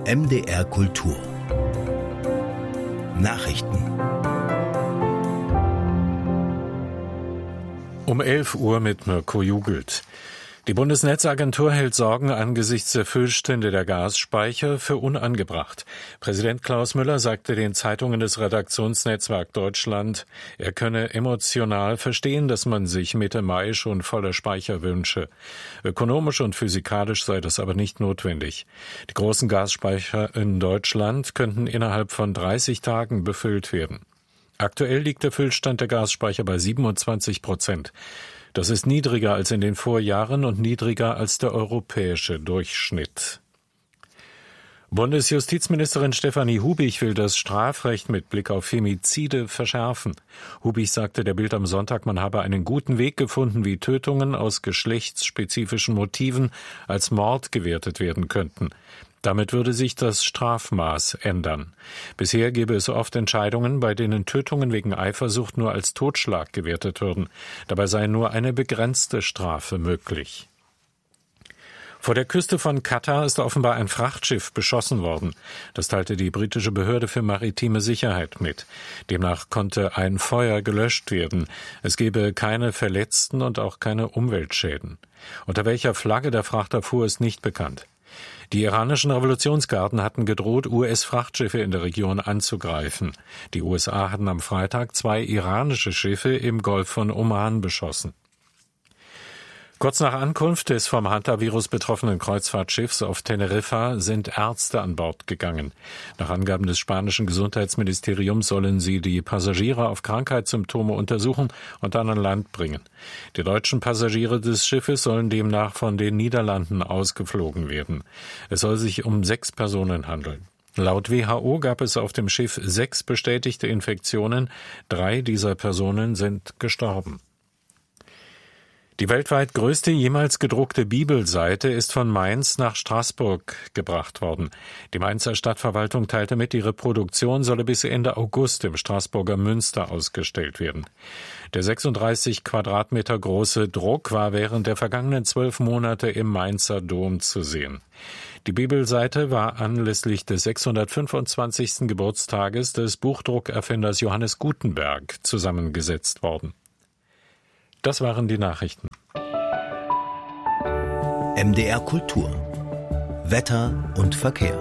MDR Kultur Nachrichten. Um 11 Uhr mit Mirko Jugelt. Die Bundesnetzagentur hält Sorgen angesichts der Füllstände der Gasspeicher für unangebracht. Präsident Klaus Müller sagte den Zeitungen des Redaktionsnetzwerk Deutschland, er könne emotional verstehen, dass man sich Mitte Mai schon volle Speicher wünsche. Ökonomisch und physikalisch sei das aber nicht notwendig. Die großen Gasspeicher in Deutschland könnten innerhalb von 30 Tagen befüllt werden. Aktuell liegt der Füllstand der Gasspeicher bei 27%. Das ist niedriger als in den Vorjahren und niedriger als der europäische Durchschnitt. Bundesjustizministerin Stefanie Hubich will das Strafrecht mit Blick auf Femizide verschärfen. Hubich sagte der Bild am Sonntag, man habe einen guten Weg gefunden, wie Tötungen aus geschlechtsspezifischen Motiven als Mord gewertet werden könnten. Damit würde sich das Strafmaß ändern. Bisher gäbe es oft Entscheidungen, bei denen Tötungen wegen Eifersucht nur als Totschlag gewertet würden. Dabei sei nur eine begrenzte Strafe möglich. Vor der Küste von Katar ist offenbar ein Frachtschiff beschossen worden. Das teilte die britische Behörde für maritime Sicherheit mit. Demnach konnte ein Feuer gelöscht werden. Es gebe keine Verletzten und auch keine Umweltschäden. Unter welcher Flagge der Frachter fuhr, ist nicht bekannt. Die iranischen Revolutionsgarden hatten gedroht, US-Frachtschiffe in der Region anzugreifen. Die USA hatten am Freitag 2 iranische Schiffe im Golf von Oman beschossen. Kurz nach Ankunft des vom Hantavirus betroffenen Kreuzfahrtschiffs auf Teneriffa sind Ärzte an Bord gegangen. Nach Angaben des spanischen Gesundheitsministeriums sollen sie die Passagiere auf Krankheitssymptome untersuchen und dann an Land bringen. Die deutschen Passagiere des Schiffes sollen demnach von den Niederlanden ausgeflogen werden. Es soll sich um 6 Personen handeln. Laut WHO gab es auf dem Schiff 6 bestätigte Infektionen. 3 dieser Personen sind gestorben. Die weltweit größte jemals gedruckte Bibelseite ist von Mainz nach Straßburg gebracht worden. Die Mainzer Stadtverwaltung teilte mit, ihre Produktion solle bis Ende August im Straßburger Münster ausgestellt werden. Der 36 Quadratmeter große Druck war während der vergangenen 12 Monate im Mainzer Dom zu sehen. Die Bibelseite war anlässlich des 625. Geburtstages des Buchdruckerfinders Johannes Gutenberg zusammengesetzt worden. Das waren die Nachrichten. MDR Kultur Wetter und Verkehr.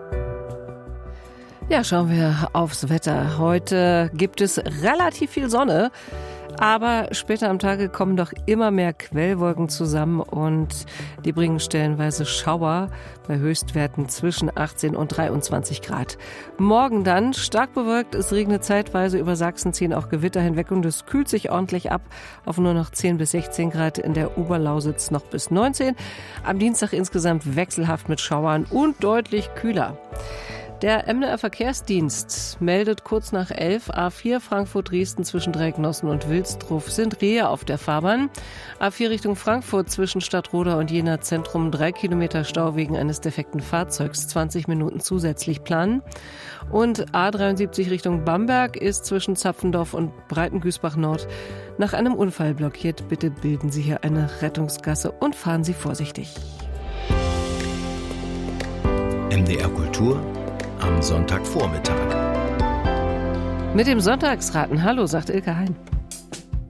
Ja, schauen wir aufs Wetter. Heute gibt es relativ viel Sonne, aber später am Tage kommen doch immer mehr Quellwolken zusammen und die bringen stellenweise Schauer bei Höchstwerten zwischen 18 und 23 Grad. Morgen dann stark bewölkt, es regnet zeitweise, über Sachsen ziehen auch Gewitter hinweg und es kühlt sich ordentlich ab auf nur noch 10 bis 16 Grad, in der Oberlausitz noch bis 19. Am Dienstag insgesamt wechselhaft mit Schauern und deutlich kühler. Der MDR Verkehrsdienst meldet kurz nach 11 A4 Frankfurt-Dresden zwischen Dreiecknossen und Wilsdruff sind Rehe auf der Fahrbahn. A4 Richtung Frankfurt zwischen Stadtroda und Jena Zentrum 3 Kilometer Stau wegen eines defekten Fahrzeugs, 20 Minuten zusätzlich planen. Und A73 Richtung Bamberg ist zwischen Zapfendorf und Breitengüßbach Nord nach einem Unfall blockiert. Bitte bilden Sie hier eine Rettungsgasse und fahren Sie vorsichtig. MDR Kultur am Sonntagvormittag. Mit dem Sonntagsraten. Hallo, sagt Ilka Hein.